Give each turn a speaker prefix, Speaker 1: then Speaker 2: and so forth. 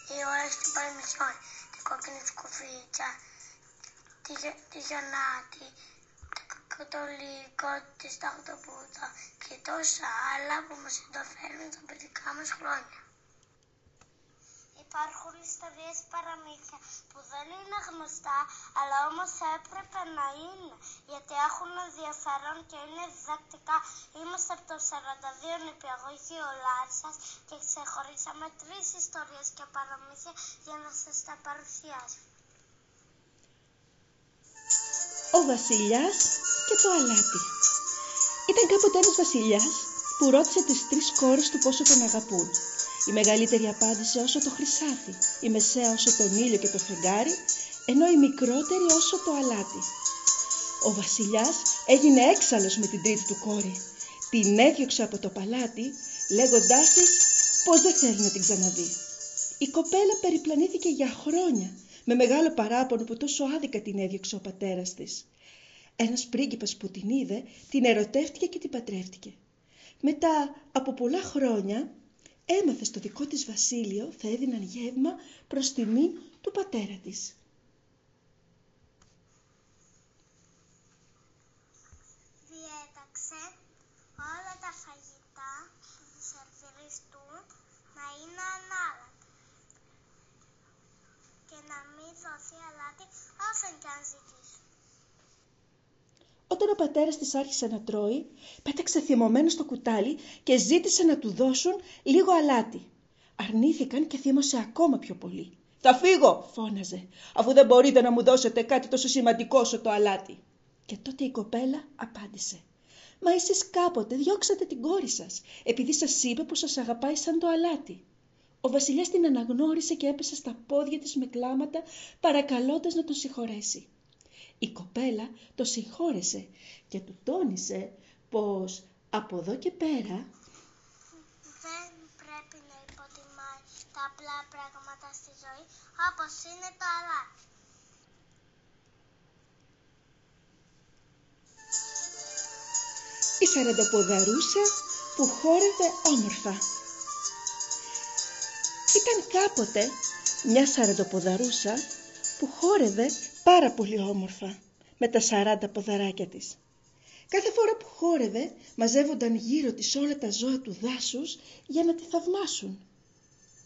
Speaker 1: η όρεξη του Παραμυθιών, την κόκκινη σκουφίτσα, τη Γιονάτη, το λύκο, τη Σταχτοπούτα και τόσα άλλα που μας ενδιαφέρουν τα παιδικά μας χρόνια. Υπάρχουν ιστορίες παραμύθια που δεν είναι γνωστά, αλλά όμως έπρεπε να είναι, γιατί έχουν ενδιαφέρον και είναι διδακτικά. Είμαστε από το 42 νηπιαγωγείο Λάρισσας και ξεχωρίσαμε 3 ιστορίες και παραμύθια για να σας τα παρουσιάσω.
Speaker 2: Ο βασιλιάς και το αλάτι. Ήταν κάποτε ένας βασιλιάς που ρώτησε τις 3 κόρες του πόσο τον αγαπούν. Η μεγαλύτερη απάντησε όσο το χρυσάφι, η μεσαία όσο τον ήλιο και το φεγγάρι, ενώ η μικρότερη όσο το αλάτι. Ο βασιλιάς έγινε έξαλλος με την τρίτη του κόρη. Την έδιωξε από το παλάτι, λέγοντάς της πως δεν θέλει να την ξαναδεί. Η κοπέλα περιπλανήθηκε για χρόνια, με μεγάλο παράπονο που τόσο άδικα την έδιωξε ο πατέρας της. Ένας πρίγκιπας που την είδε, την ερωτεύτηκε και την παντρεύτηκε. Μετά από πολλά χρόνια, έμαθε στο δικό της βασίλειο θα έδιναν γεύμα προς τιμή του πατέρα της.
Speaker 1: Διέταξε όλα τα φαγητά που θα σερβιριστούν να είναι ανάλατα και να μην δοθεί αλάτι όσον κι αν ζητήσουν.
Speaker 2: Όταν ο πατέρας της άρχισε να τρώει, πέταξε θυμωμένο στο κουτάλι και ζήτησε να του δώσουν λίγο αλάτι. Αρνήθηκαν και θύμωσε ακόμα πιο πολύ. «Θα φύγω», φώναζε, «αφού δεν μπορείτε να μου δώσετε κάτι τόσο σημαντικό όσο το αλάτι». Και τότε η κοπέλα απάντησε, «Μα εσείς κάποτε διώξατε την κόρη σας, επειδή σας είπε πως σας αγαπάει σαν το αλάτι». Ο βασιλιάς την αναγνώρισε και έπεσε στα πόδια της με κλάματα, παρακαλώντας να τον συγχωρέσει. Η κοπέλα το συγχώρεσε και του τόνισε πως από εδώ και πέρα
Speaker 1: δεν πρέπει να υποτιμάει τα απλά πράγματα στη ζωή όπως είναι το αλάτι.
Speaker 2: Η σαραντοποδαρούσα που χόρευε όμορφα. Ήταν κάποτε μια σαραντοποδαρούσα που χόρευε πάρα πολύ όμορφα με τα 40 ποδαράκια της. Κάθε φορά που χόρευε μαζεύονταν γύρω της όλα τα ζώα του δάσους για να τη θαυμάσουν.